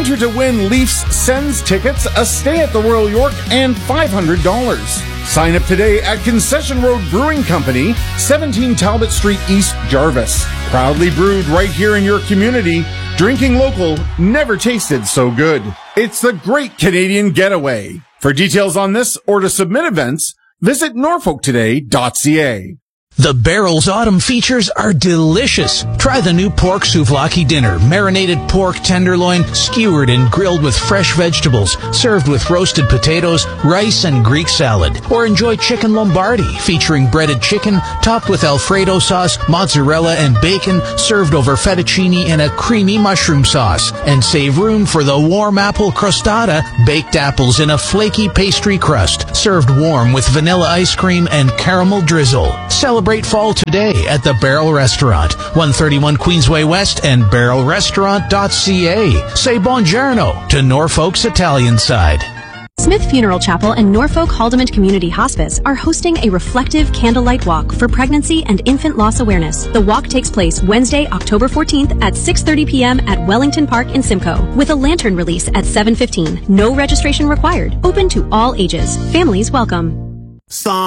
Enter to win Leafs Sens tickets, a stay at the Royal York, and $500. Sign up today at Concession Road Brewing Company, 17 Talbot Street East, Jarvis. Proudly brewed right here in your community. Drinking local, never tasted so good. It's the Great Canadian Getaway. For details on this or to submit events, visit norfolktoday.ca. The Barrel's autumn features are delicious. Try the new pork souvlaki dinner, marinated pork tenderloin, skewered and grilled with fresh vegetables, served with roasted potatoes, rice, and Greek salad. Or enjoy chicken lombardi, featuring breaded chicken, topped with Alfredo sauce, mozzarella, and bacon, served over fettuccine and a creamy mushroom sauce. And save room for the warm apple crostata, baked apples in a flaky pastry crust, served warm with vanilla ice cream and caramel drizzle. Celebrate fall today at the Barrel Restaurant, 131 Queensway West and barrelrestaurant.ca. Say buongiorno to Norfolk's Italian side. Smith Funeral Chapel and Norfolk Haldimand Community Hospice are hosting a reflective candlelight walk for pregnancy and infant loss awareness. The walk takes place Wednesday, October 14th at 6:30 p.m. at Wellington Park in Simcoe, with a lantern release at 7:15. No registration required. Open to all ages. Families welcome.